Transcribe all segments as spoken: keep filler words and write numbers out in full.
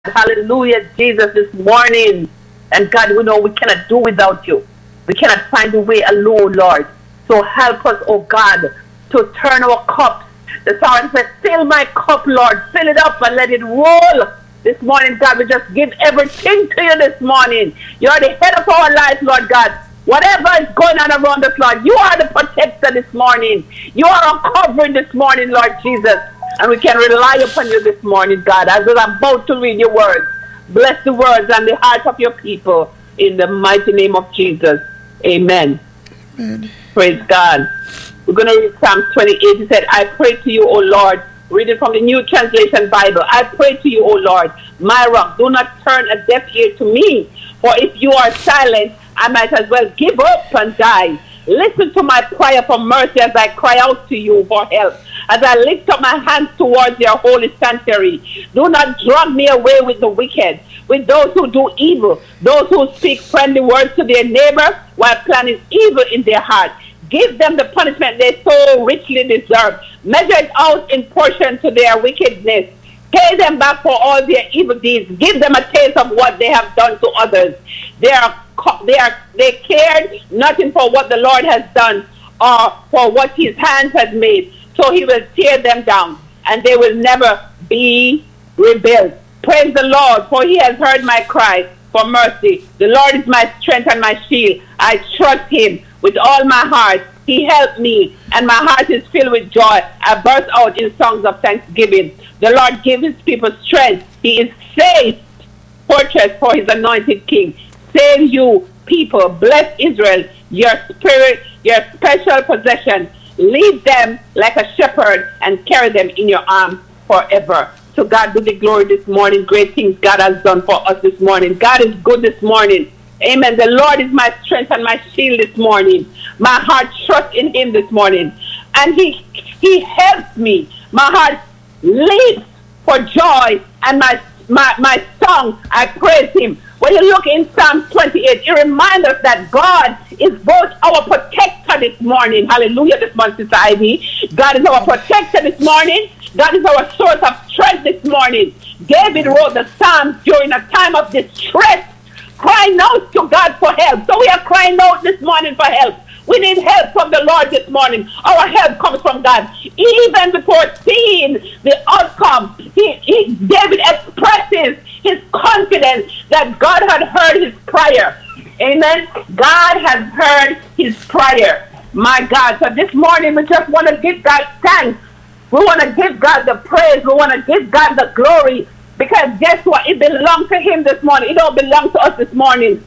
Hallelujah, Jesus, this morning. And God, we know we cannot do without you. We cannot find the way alone, Lord. So help us, oh God, to turn our cups. The psalmist said, fill my cup, Lord. Fill it up and let it roll. This morning, God, we just give everything to you this morning. You're the head of our life, Lord God. Whatever is going on around us, Lord, you are the protector this morning. You are our covering this morning, Lord Jesus. And we can rely upon you this morning, God, as I'm about to read your words. Bless the words and the heart of your people in the mighty name of Jesus. Amen. Amen. Praise God. We're going to read Psalm twenty-eight. He said, I pray to you, O Lord. Reading from the New Translation Bible. I pray to you, O Lord, my rock. Do not turn a deaf ear to me. For if you are silent, I might as well give up and die. Listen to my prayer for mercy as I cry out to you for help. As I lift up my hands towards your holy sanctuary. Do not drag me away with the wicked, with those who do evil, those who speak friendly words to their neighbor while planning evil in their heart. Give them the punishment they so richly deserve. Measure it out in portion to their wickedness. Pay them back for all their evil deeds. Give them a taste of what they have done to others. They are, they are, they cared nothing for what the Lord has done or for what his hands has made. So he will tear them down, and they will never be rebuilt. Praise the Lord, for he has heard my cry for mercy. The Lord is my strength and my shield. I trust him with all my heart. He helped me, and my heart is filled with joy. I burst out in songs of thanksgiving. The Lord gave his people strength. He is safe fortress for his anointed king. Save you, people. Bless Israel, your spirit, your special possession. Lead them like a shepherd and carry them in your arms forever. So God be the glory this morning. Great things God has done for us this morning. God is good this morning. Amen. The Lord is my strength and my shield this morning. My heart trusts in him this morning. And he he helps me. My heart leaps for joy, and my, my, my song, I praise him. When you look in Psalm twenty-eight, it reminds us that God is both our protector this morning. Hallelujah, this morning, Sister Ivy. God is our protector this morning. God is our source of strength this morning. David wrote the Psalms during a time of distress, crying out to God for help. So we are crying out this morning for help. We need help from the Lord this morning. Our help comes from God. Even before seeing the outcome, he, he, David expresses his confidence that God had heard his prayer. Amen. God has heard his prayer. My God. So this morning we just want to give God thanks. We want to give God the praise. We want to give God the glory. Because guess what? It belongs to him this morning. It don't belong to us this morning.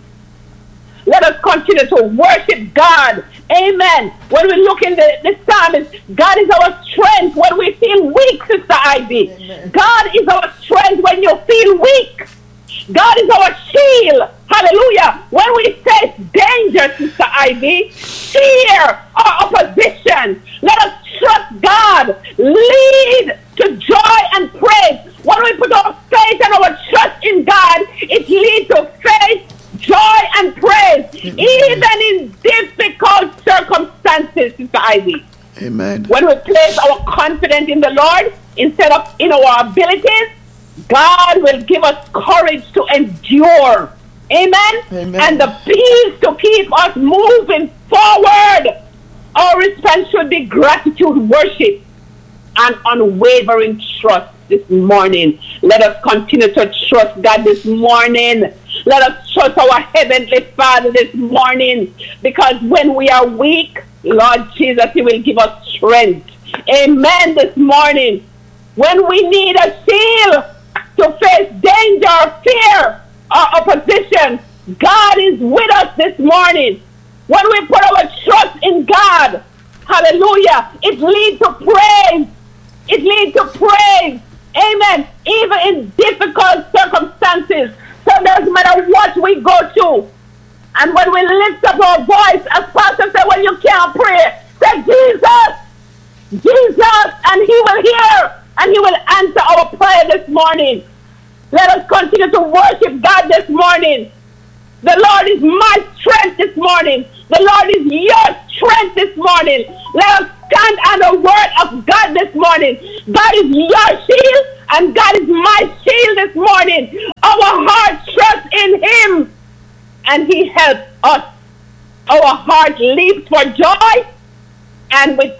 Let us continue to worship God. Amen. When we look in the, the psalmist, God is our strength when we feel weak, Sister Ivy. Amen. God is our strength when you feel weak. God is our shield. Hallelujah. When we face danger, Sister Ivy, fear or opposition, let us trust God. Lead to joy and praise. When we put our faith and our trust in God, it leads to faith, joy, and praise. Amen. Even in difficult circumstances, Sister Ivy. Amen. When we place our confidence in the Lord instead of in our abilities, God will give us courage to endure. Amen? Amen. And the peace to keep us moving forward. Our response should be gratitude, worship, and unwavering trust this morning. Let us continue to trust God this morning. Let us trust our Heavenly Father this morning. Because when we are weak, Lord Jesus, he will give us strength. Amen. This morning, when we need a shield to face danger, fear, or opposition, God is with us this morning. When we put our trust in God, hallelujah, it leads to praise. It leads to praise. Amen. Even in difficult circumstances. So it doesn't matter what we go through. And when we lift up our voice, as Pastor said, when you can't pray, say Jesus, Jesus, and he will hear and he will answer our prayer this morning. Let us continue to worship God this morning. The Lord is my strength this morning. The Lord is your strength this morning. Let us stand on the word of God this morning. God is your shield And God is my shield this morning. Our heart trusts in him. And he helps us. Our heart leaps for joy. And with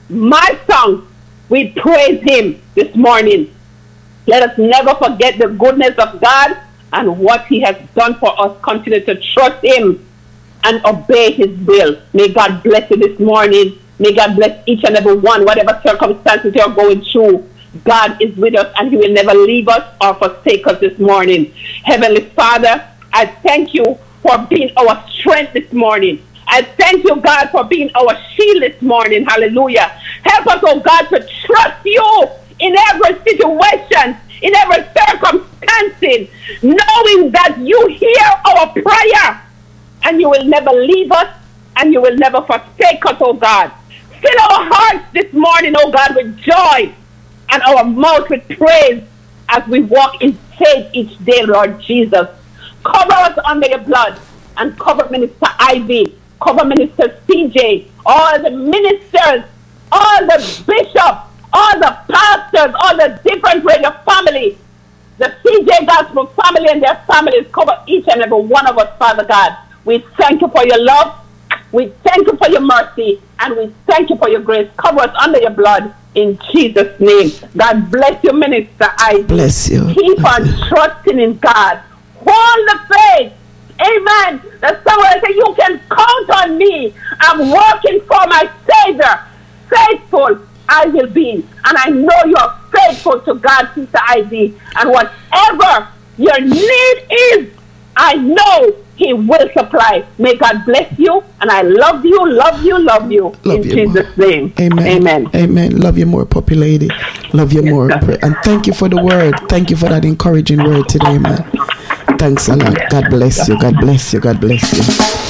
my song, we praise him this morning. Let us never forget the goodness of God and what he has done for us. Continue to trust him and obey his will. May God bless you this morning. May God bless each and every one, whatever circumstances you're going through. God is with us and he will never leave us or forsake us this morning. Heavenly Father, I thank you for being our strength this morning. I thank you, God, for being our shield this morning. Hallelujah. Help us, oh God, to trust you in every situation, in every circumstance, knowing that you hear our prayer and you will never leave us and you will never forsake us, oh God. Fill our hearts this morning, oh God, with joy and our mouth with praise as we walk in faith each day, Lord Jesus. Cover us under your blood and cover Minister Ivy, cover Minister C J, all the ministers, all the bishops, all the pastors, all the different radio families, the C J Gospel family and their families. Cover each and every one of us, Father God. We thank you for your love. We thank you for your mercy. And we thank you for your grace. Cover us under your blood in Jesus' name. God bless you, Minister Ivy. Bless you. Keep bless on you. trusting in God. Hold the faith. Amen. The songwriter said, you can count on me. I'm working for my Savior. Faithful I will be. And I know you're faithful to God, Sister Ivy. And whatever your need is, I know he will supply. May God bless you. And I love you, love you, love you. Love in you Jesus' more. name. Amen. Amen. Amen. Love you more, Puppy Lady. Love you Yes, more. sir. And thank you for the word. Thank you for that encouraging word today, man. Thanks a lot. God bless you. God bless you. God bless you.